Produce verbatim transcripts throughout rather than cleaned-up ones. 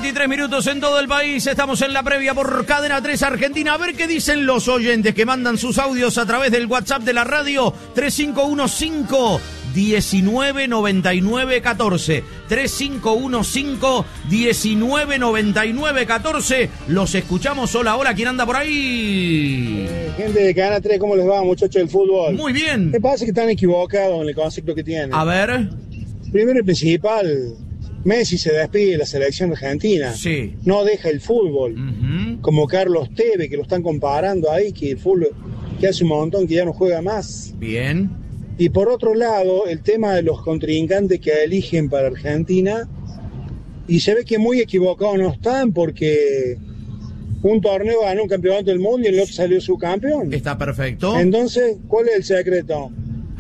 veintitrés minutos en todo el país. Estamos en la previa por Cadena tres Argentina. A ver qué dicen los oyentes que mandan sus audios a través del WhatsApp de la radio tres cinco uno cinco diecinueve noventa y nueve catorce. tres cinco uno cinco diecinueve noventa y nueve catorce. Los escuchamos. Hola, hola, ¿quién anda por ahí? Eh, gente de Cadena tres, ¿cómo les va, muchachos del fútbol? Muy bien. Me parece que están equivocados en el concepto que tienen. A ver. Primero y principal, Messi se despide de la selección argentina. Sí. No deja el fútbol. Uh-huh. Como Carlos Tevez, que lo están comparando ahí, que el fútbol, que hace un montón que ya no juega más. Bien. Y por otro lado, el tema de los contrincantes que eligen para Argentina, y se ve que muy equivocados no están, porque un torneo ganó un campeonato del mundo y el otro salió subcampeón. Está perfecto. Entonces, ¿cuál es el secreto?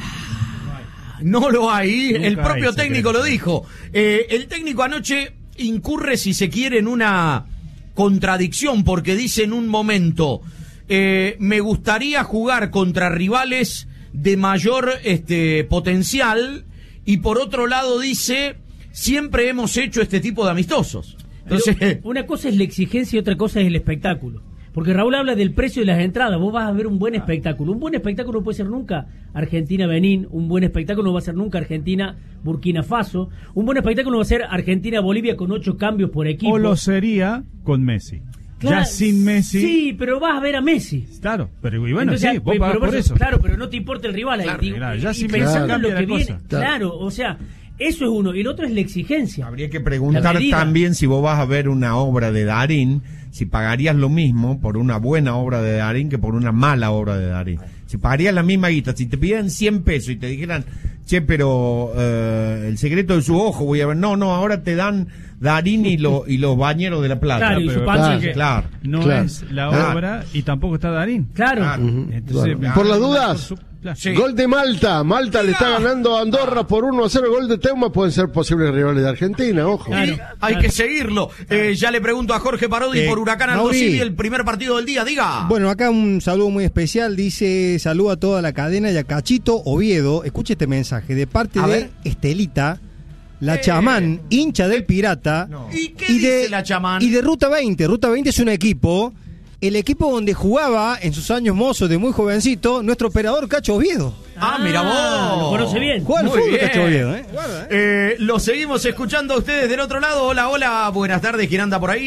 No lo hay, Nunca el propio hay técnico secreto. lo dijo. Eh, el técnico anoche incurre, si se quiere, en una contradicción, porque dice en un momento, eh, me gustaría jugar contra rivales de mayor este, potencial, y por otro lado dice, siempre hemos hecho este tipo de amistosos. Entonces, Pero una cosa es la exigencia y otra cosa es el espectáculo. Porque Raúl habla del precio de las entradas. Vos vas a ver un buen espectáculo. Un buen espectáculo no puede ser nunca Argentina-Benín. Un buen espectáculo no va a ser nunca Argentina-Burkina Faso. Un buen espectáculo no va a ser Argentina-Bolivia con ocho cambios por equipo. O lo sería con Messi. Claro, ya sin Messi. Sí, pero vas a ver a Messi. Claro, pero y bueno, Entonces, sí, vos pero pagás por eso- eso. Claro, pero no te importa el rival. Claro, ahí, claro, y- ya y si pensando Messi en lo cambia que la viene. cosa. Claro, o sea, eso es uno. Y el otro es la exigencia. Habría que La preguntar medida. también si vos vas a ver una obra de Darín, si pagarías lo mismo por una buena obra de Darín que por una mala obra de Darín. Si pagarías la misma guita, si te pidieran cien pesos y te dijeran, che, pero eh, el secreto de su ojo, voy a ver, no, no, ahora te dan Darín y, lo, y los bañeros de la plata. Claro, y pero su pasa panza. que Claro. no Claro. es la Claro. obra y tampoco está Darín. Claro. Claro. Entonces, Claro. Por las dudas, su- claro. Sí. gol de Malta. Malta le está ganando a Andorra por uno a cero. Gol de Teuma, pueden ser posibles rivales de Argentina, ojo. Claro. y hay que seguirlo. Eh, ya le pregunto a Jorge Parodi Eh, por Huracán Aldo Mauri. Civi, el primer partido del día. Diga. Bueno, acá un saludo muy especial. Dice, saludo a toda la cadena y a Cachito Oviedo. Escuche este mensaje de parte A de ver. Estelita, la Eh. chamán, hincha del Pirata. No. ¿Y qué y dice de, la chamán? Y de Ruta veinte. Ruta veinte es un equipo, el equipo donde jugaba en sus años mozos de muy jovencito nuestro operador Cacho Oviedo. Ah, mira vos. Lo conoce bien. Juega al Muy fútbol bien. Cacho Oviedo, ¿eh? Guarda, ¿eh? Eh, lo seguimos escuchando a ustedes del otro lado. Hola, hola, buenas tardes. ¿Quién anda por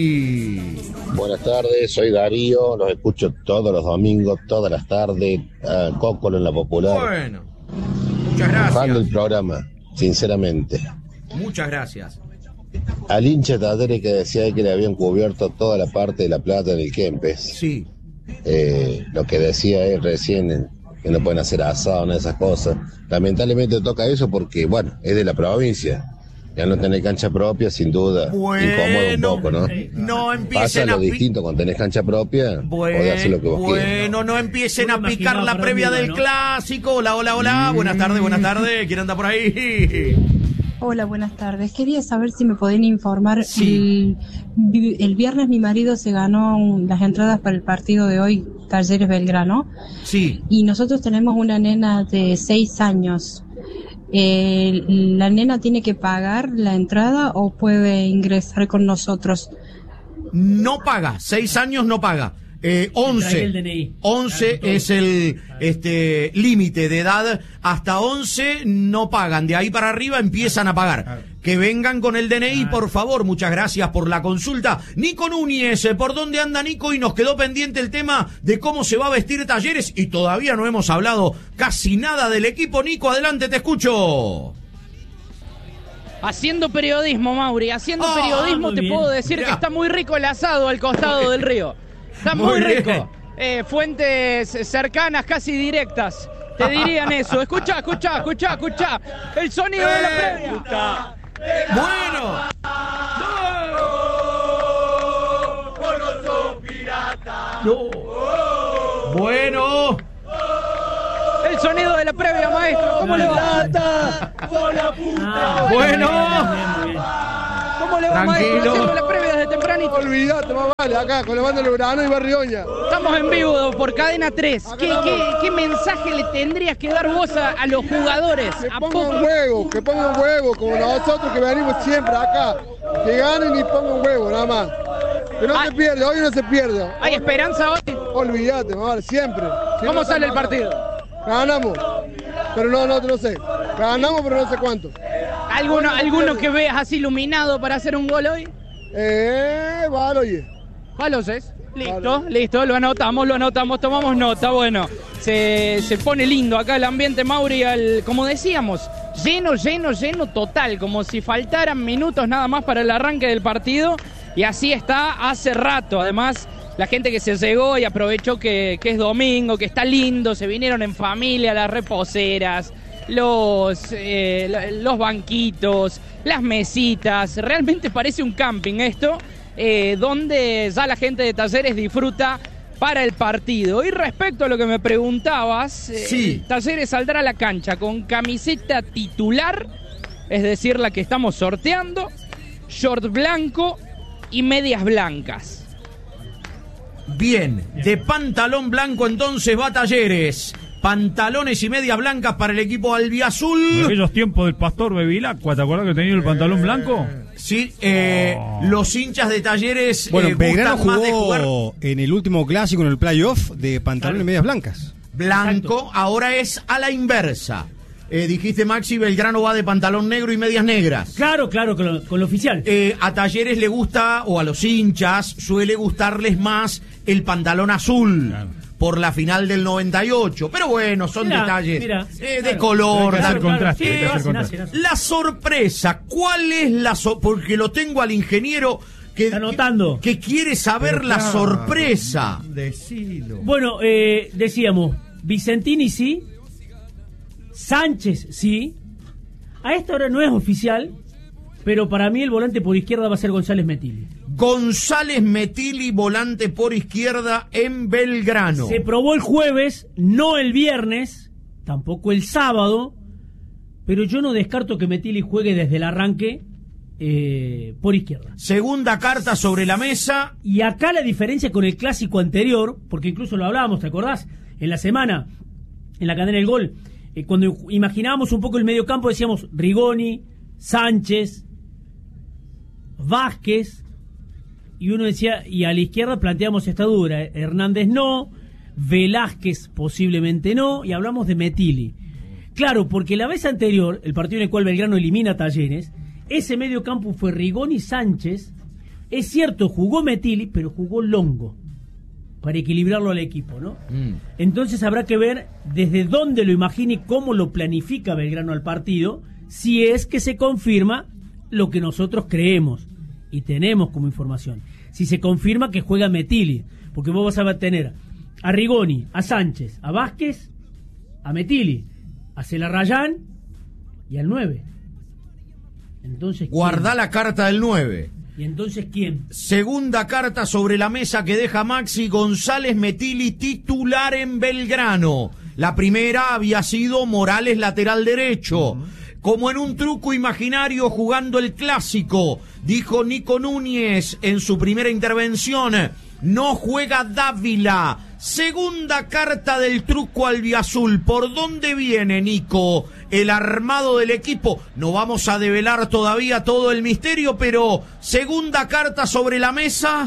ahí? Buenas tardes, soy Darío, los escucho todos los domingos, todas las tardes, a Cócolo en la Popular. Bueno, muchas Fan del gracias. programa, sinceramente. Muchas gracias. Al hincha Tadere que decía que le habían cubierto toda la parte de la plata en el Kempes, Sí. eh, lo que decía él recién, eh, que no pueden hacer asado, no esas cosas. Lamentablemente toca eso porque, bueno, es de la provincia. Ya no tener cancha propia, sin duda, incomoda un poco, ¿no? No Pasa empiecen lo a pi- distinto cuando tenés cancha propia, podés hacer lo que vos quieras. Bueno, no empiecen Uno a picar imaginaba la para previa dónde del iba, ¿no? clásico. Hola, hola, hola. Buenas tardes, buenas tardes. ¿Quién anda por ahí? Hola, buenas tardes. Quería saber si me podían informar. Sí. El, el viernes mi marido se ganó un- las entradas para el partido de hoy, Talleres Belgrano, Sí. y nosotros tenemos una nena de seis años. Eh, ¿La nena tiene que pagar la entrada o puede ingresar con nosotros? No paga. Seis años no paga. Eh, once. Trae el D N I. once Claro, todo. es el este límite de edad. Hasta once no pagan. De ahí para arriba empiezan a pagar. Que vengan con el D N I, por favor. Muchas gracias por la consulta. Nico Núñez, eh, ¿por dónde anda Nico? Y nos quedó pendiente el tema de cómo se va a vestir Talleres. Y todavía no hemos hablado casi nada del equipo. Nico, adelante, te escucho. Haciendo periodismo, Mauri, haciendo Ah, periodismo muy te bien. puedo decir Mirá. que está muy rico el asado al costado del río. Está Muy muy, bien. rico. Eh, fuentes cercanas, casi directas, te dirían eso. Escucha, escucha, escucha, escucha. El sonido de la previa. Bueno. No. Bueno. El sonido de la previa, maestro. ¿Cómo le va? Ah, Bueno. bien, bien, bien. ¿Cómo le va, Tranquilo. maestro? Haciendo la previa desde tempranito. Olvídate, más vale, acá, con la banda de Belgrano y Barrioña. Estamos en vivo por Cadena tres. ¿Qué, qué, qué mensaje le tendrías que dar vos a, a los jugadores? Que A pongan poco- huevo, que pongan huevo, como nosotros que venimos siempre acá. Que ganen y pongan huevo, nada más. Que no Ay. se pierde, hoy no se pierde. ¿Hay esperanza hoy? Olvídate, mamá, siempre. Si ¿Cómo no, sale el ganamos. partido? Ganamos. Pero no, no, no sé. Ganamos, pero no sé cuánto. ¿Alguno, ¿Alguno que veas así iluminado para hacer un gol hoy? Eh, vale, oye. Palos es. Listo, listo, lo anotamos, lo anotamos, tomamos nota. Bueno, se, se pone lindo acá el ambiente, Mauri, al, como decíamos, lleno, lleno, lleno total, como si faltaran minutos nada más para el arranque del partido. Y así está hace rato, además, la gente que se llegó y aprovechó que, que es domingo, que está lindo, se vinieron en familia, las reposeras, los, eh, los banquitos, las mesitas, realmente parece un camping esto. Eh, donde ya la gente de Talleres disfruta para el partido. Y respecto a lo que me preguntabas, eh, Sí. Talleres saldrá a la cancha con camiseta titular, es decir, la que estamos sorteando, short blanco y medias blancas. Bien, de pantalón blanco entonces va Talleres. Pantalones y medias blancas para el equipo En albiazul. aquellos tiempos del Pastor Bevilacqua, ¿te acuerdas que tenía el pantalón blanco? Sí, eh, Oh. los hinchas de Talleres Bueno, eh, Belgrano gustan más de jugar jugó en el último clásico, en el playoff, de pantalones y medias blancas. blanco, Exacto. ahora es a la inversa. Eh, dijiste, Maxi, Belgrano va de pantalón negro y medias negras. Claro, claro, con lo, con lo oficial. Eh, a Talleres le gusta, o a los hinchas, suele gustarles más el pantalón azul. Claro. Por la final del noventa y ocho. Pero bueno, son Mira, detalles mira, eh, de claro. color. Hay que hacer de- contraste, Eh, hay que hacer hacen, contraste. hacen, hacen. La sorpresa, ¿cuál es la so- porque lo tengo al ingeniero que, Está anotando. que quiere saber Pero la claro, sorpresa? Decilo. Bueno, eh, decíamos, Vicentini sí, Sánchez sí. A esta hora no es oficial, pero para mí el volante por izquierda va a ser González Metilli. González Metilli, volante por izquierda en Belgrano. Se probó el jueves, no el viernes, tampoco el sábado, pero yo no descarto que Metilli juegue desde el arranque eh, por izquierda. Segunda carta sobre la mesa. Y acá la diferencia con el clásico anterior, porque incluso lo hablábamos, ¿te acordás? En la semana, en la cadena del gol, eh, cuando imaginábamos un poco el mediocampo, decíamos Rigoni, Sánchez, Vázquez, y uno decía, y a la izquierda planteamos esta dura, eh, Hernández no, Velázquez posiblemente no, y hablamos de Metilli. Claro, porque la vez anterior, el partido en el cual Belgrano elimina a Talleres, ese mediocampo fue Rigoni, Sánchez. Es cierto, jugó Metilli, pero jugó Longo para equilibrarlo al equipo, ¿no? Mm. Entonces habrá que ver desde dónde lo imagina y cómo lo planifica Belgrano al partido, si es que se confirma lo que nosotros creemos y tenemos como información. Si se confirma que juega Metilli, porque vos vas a tener a Rigoni, a Sánchez, a Vázquez, a Metilli, a Celarrayán y al nueve. Entonces, ¿quién? Guardá la carta del nueve. ¿Y entonces quién? Segunda carta sobre la mesa que deja Maxi. González Metilli, titular en Belgrano. La primera había sido Morales, lateral derecho. Como en un truco imaginario jugando el clásico, dijo Nico Núñez en su primera intervención, no juega Dávila. Segunda carta del truco albiazul. ¿Por dónde viene, Nico, el armado del equipo? No vamos a develar todavía todo el misterio, pero segunda carta sobre la mesa.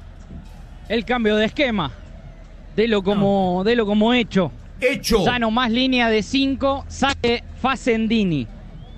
El cambio de esquema, de lo como, de lo como hecho. Hecho. Ya no más línea de cinco, sale Facendini.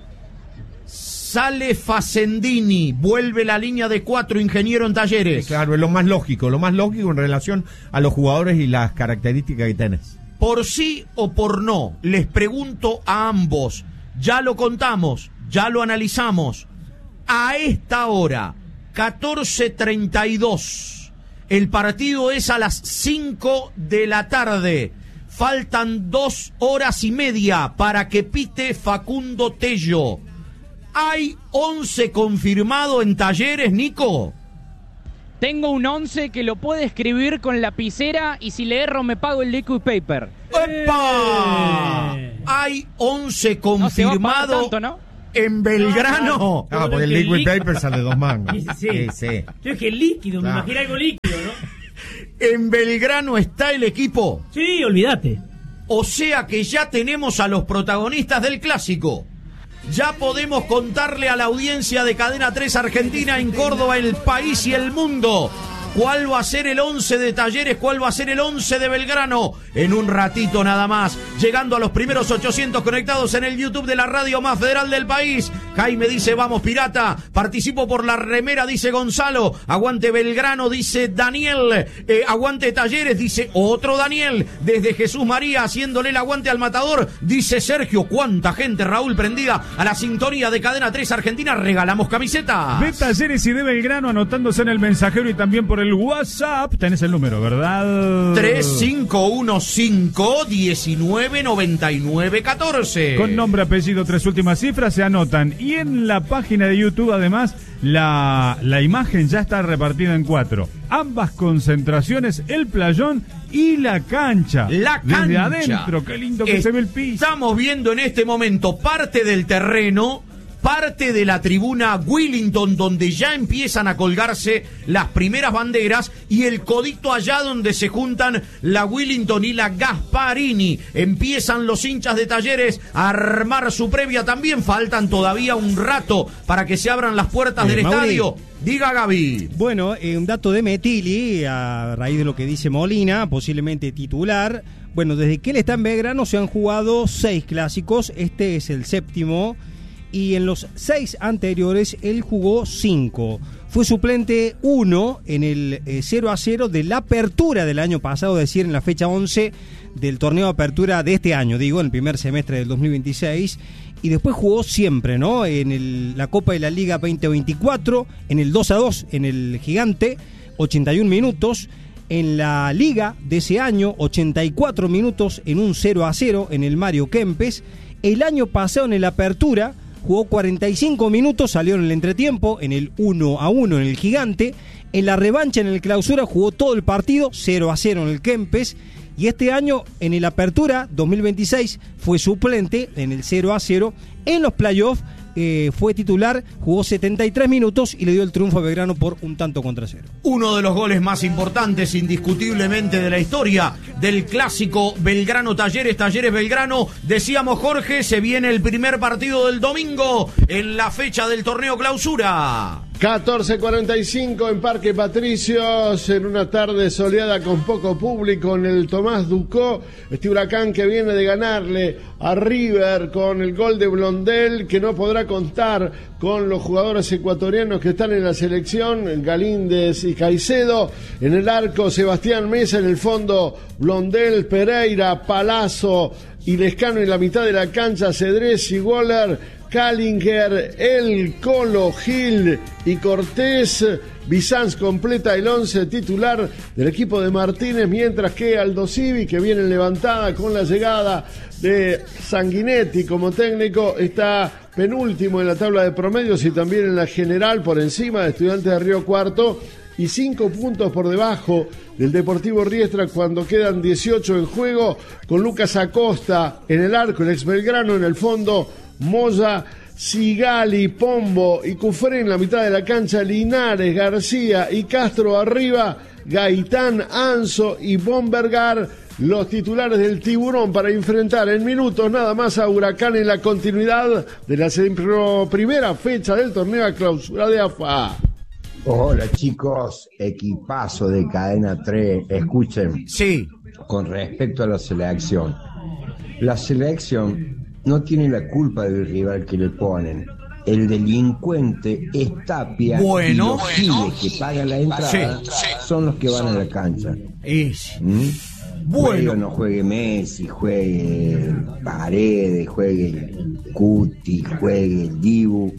Sale Facendini, vuelve la línea de cuatro, ingeniero en Talleres. Claro, es lo más lógico, lo más lógico en relación a los jugadores y las características que tenés. Por sí o por no, les pregunto a ambos, ya lo contamos, ya lo analizamos, a esta hora, catorce treinta y dos, el partido es a las cinco de la tarde, faltan dos horas y media para que pite Facundo Tello. ¿Hay once confirmado en Talleres, Nico? Tengo un once que lo puede escribir con lapicera y si le erro me pago el liquid paper. ¡Epa! Eh. Hay once No se va a pagar confirmado tanto, ¿no? en Belgrano. Ah, porque el que el liquid liqui- paper sale dos mangos. Sí, sí. Sí, sí. Yo dije líquido, Claro. me imaginé algo líquido, ¿no? En Belgrano está el equipo. Sí, olvídate. O sea que ya tenemos a los protagonistas del clásico. Ya podemos contarle a la audiencia de Cadena tres Argentina en Córdoba, el país y el mundo. ¿Cuál va a ser el once de Talleres? ¿Cuál va a ser el once de Belgrano? En un ratito nada más, llegando a los primeros ochocientos conectados en el YouTube de la radio más federal del país. Jaime dice, vamos Pirata. Participo por la remera, dice Gonzalo. Aguante Belgrano, dice Daniel. Eh, aguante Talleres, dice otro Daniel. Desde Jesús María, haciéndole el aguante al matador, dice Sergio. ¿Cuánta gente, Raúl, prendida a la sintonía de Cadena tres Argentina? Regalamos camisetas. De Talleres y de Belgrano, anotándose en el mensajero y también por el WhatsApp. Tenés el número, ¿verdad? tres cinco uno cinco, uno nueve, nueve nueve uno cuatro. Con nombre, apellido, tres últimas cifras se anotan. Y en la página de YouTube, además, la, la imagen ya está repartida en cuatro. Ambas concentraciones, el playón y la cancha. La cancha. Desde adentro, qué lindo que es, se ve el piso. Estamos viendo en este momento parte del terreno, parte de la tribuna Willington, donde ya empiezan a colgarse las primeras banderas, y el codito allá donde se juntan la Willington y la Gasparini. Empiezan los hinchas de Talleres a armar su previa también. Faltan todavía un rato para que se abran las puertas eh, del Mauri. estadio. Diga, Gaby. Bueno, eh, un dato de Metilli, a raíz de lo que dice Molina, posiblemente titular. Bueno, desde que él está en Belgrano se han jugado seis clásicos, este es el séptimo, y en los seis anteriores él jugó cinco. Fue suplente uno en el eh, cero a cero de la apertura del año pasado, es decir, en la fecha once del torneo de apertura de este año, digo, en el primer semestre del dos mil veintiséis. Y después jugó siempre, ¿no? En el, la Copa de la Liga veinte veinticuatro, en el dos a dos, en el Gigante, ochenta y un minutos. En la Liga de ese año, ochenta y cuatro minutos en un cero a cero en el Mario Kempes. El año pasado en el Apertura jugó cuarenta y cinco minutos, salió en el entretiempo, en el uno a uno en el Gigante. En la revancha en el Clausura jugó todo el partido, cero a cero en el Kempes. Y este año en el Apertura dos mil veintiséis fue suplente en el cero a cero. En los playoffs eh, fue titular, jugó setenta y tres minutos y le dio el triunfo a Belgrano por un tanto contra cero. Uno de los goles más importantes indiscutiblemente de la historia del clásico Belgrano Talleres, Talleres Belgrano. Decíamos, Jorge, se viene el primer partido del domingo en la fecha del torneo Clausura. catorce cuarenta y cinco en Parque Patricios, en una tarde soleada con poco público en el Tomás Ducó. Este Huracán que viene de ganarle a River con el gol de Blondel, que no podrá contar con los jugadores ecuatorianos que están en la selección, Galíndez y Caicedo. En el arco, Sebastián Mesa, en el fondo, Blondel, Pereira, Palazzo y Lescano en la mitad de la cancha, Cedrés y Waller, Callinger, El Colo, Gil y Cortés. Bizanz completa el once titular del equipo de Martínez, mientras que Aldo Civi, que viene levantada con la llegada de Sanguinetti como técnico, está penúltimo en la tabla de promedios y también en la general, por encima de Estudiantes de Río Cuarto y cinco puntos por debajo del Deportivo Riestra cuando quedan dieciocho en juego, con Lucas Acosta en el arco, el ex Belgrano en el fondo, Moya, Sigali, Pombo y Cufré en la mitad de la cancha, Linares, García y Castro arriba, Gaitán, Anzo y Bombergar, los titulares del Tiburón para enfrentar en minutos nada más a Huracán en la continuidad de la primera fecha del torneo a clausura de A F A. Hola chicos, equipazo de Cadena tres, escuchen. Sí. Con respecto a la selección, la selección no tiene la culpa del rival que le ponen. El delincuente es Tapia, bueno, y los bueno. giles que pagan la entrada sí, sí. son los que van a la cancha. Es. ¿Mm? Bueno. Juegue o no juegue Messi, juegue Paredes, juegue Cuti, juegue Dibu.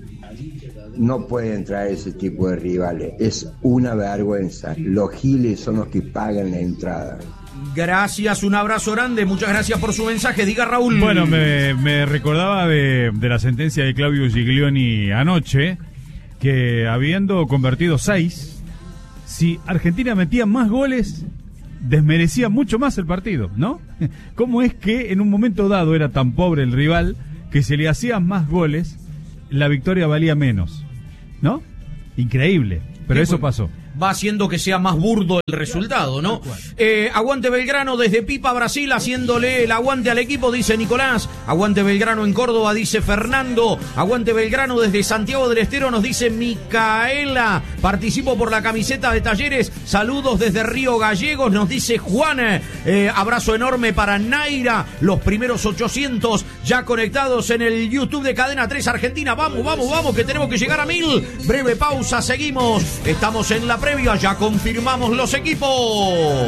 No pueden traer ese tipo de rivales. Es una vergüenza. Los giles son los que pagan la entrada. Gracias, un abrazo grande, muchas gracias por su mensaje. Diga, Raúl. Bueno, me, me recordaba de, de la sentencia de Claudio Giglioni anoche, que habiendo convertido seis, si Argentina metía más goles, desmerecía mucho más el partido, ¿no? ¿Cómo es que en un momento dado era tan pobre el rival que si le hacían más goles, la victoria valía menos? ¿No? Increíble, pero eso pasó. va haciendo que sea más burdo el resultado, ¿no? Eh, aguante Belgrano desde Pipa, Brasil, haciéndole el aguante al equipo, dice Nicolás. Aguante Belgrano en Córdoba, dice Fernando. Aguante Belgrano desde Santiago del Estero, nos dice Micaela. Participo por la camiseta de Talleres. Saludos desde Río Gallegos, nos dice Juan. Eh, abrazo enorme para Naira. Los primeros ochocientos ya conectados en el YouTube de Cadena tres Argentina. Vamos, vamos, vamos, que tenemos que llegar a mil. Breve pausa, seguimos. Estamos en la previa, ya confirmamos los equipos.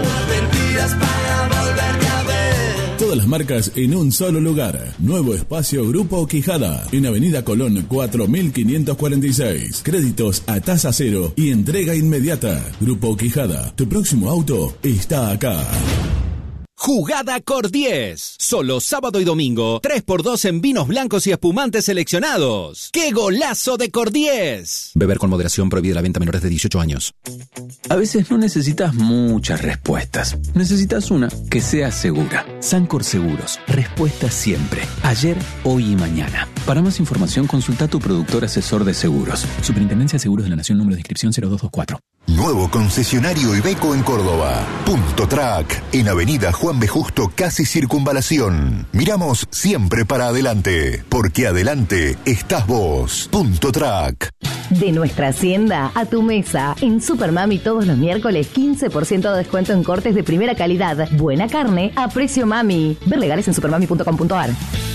Todas las marcas en un solo lugar. Nuevo espacio Grupo Quijada, en Avenida Colón cuatro mil quinientos cuarenta y seis. Créditos a tasa cero y entrega inmediata. Grupo Quijada, tu próximo auto está acá. Jugada Cor diez. Solo sábado y domingo, tres por dos en vinos blancos y espumantes seleccionados. ¡Qué golazo de Cor diez! Beber con moderación, prohibida la venta a menores de dieciocho años. A veces no necesitas muchas respuestas. Necesitas una que sea segura. Sancor Seguros. Respuesta siempre. Ayer, hoy y mañana. Para más información, consulta a tu productor asesor de seguros. Superintendencia de Seguros de la Nación, número de inscripción cero dos dos cuatro. Nuevo concesionario Iveco en Córdoba. Punto Track, en Avenida Juan B. Justo, casi Circunvalación. Miramos siempre para adelante, porque adelante estás vos. Punto Track. De nuestra hacienda a tu mesa. En Supermami todos los miércoles quince por ciento de descuento en cortes de primera calidad. Buena carne a precio mami. Ver legales en supermami punto com punto ar.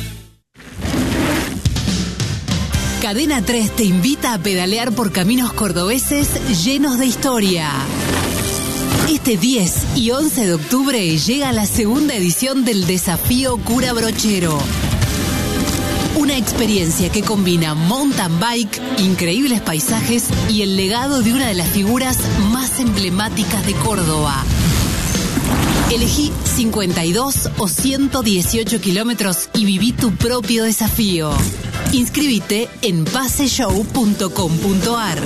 Cadena tres te invita a pedalear por caminos cordobeses llenos de historia. Este diez y once de octubre llega la segunda edición del Desafío Cura Brochero. Una experiencia que combina mountain bike, increíbles paisajes y el legado de una de las figuras más emblemáticas de Córdoba. Elegí cincuenta y dos o ciento dieciocho kilómetros y viví tu propio desafío. Inscríbete en paseshow punto com punto ar.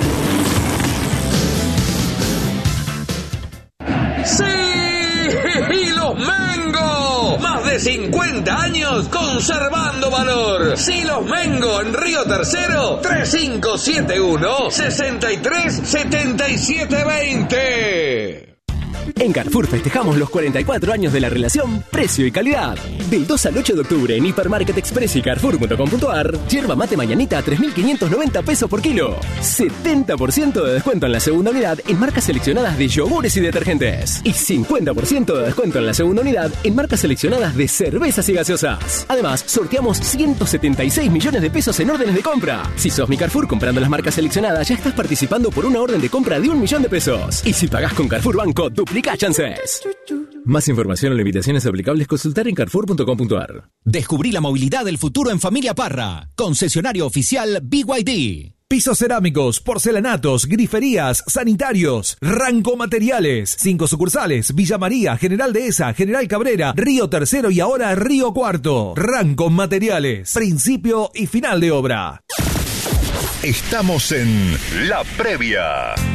¡Sí! ¡Y los Mengo! Más de cincuenta años conservando valor. ¡Sí, los Mengo! En Río Tercero, tres cinco siete uno, seis tres siete siete dos cero. En Carrefour festejamos los cuarenta y cuatro años de la relación precio y calidad. Del dos al ocho de octubre en Hipermarket Express y Carrefour punto com punto ar, yerba mate mañanita a tres mil quinientos noventa pesos por kilo. setenta por ciento de descuento en la segunda unidad en marcas seleccionadas de yogures y detergentes. Y cincuenta por ciento de descuento en la segunda unidad en marcas seleccionadas de cervezas y gaseosas. Además, sorteamos ciento setenta y seis millones de pesos en órdenes de compra. Si sos mi Carrefour comprando las marcas seleccionadas, ya estás participando por una orden de compra de un millón de pesos. Y si pagás con Carrefour Banco, duplica chances. Más información o limitaciones aplicables, consultar en carrefour punto com punto ar. Descubrí la movilidad del futuro en Familia Parra. Concesionario oficial B Y D. Pisos cerámicos, porcelanatos, griferías, sanitarios, Ranco Materiales. Cinco sucursales: Villa María, General Dehesa, General Cabrera, Río Tercero y ahora Río Cuarto. Ranco Materiales. Principio y final de obra. Estamos en La Previa.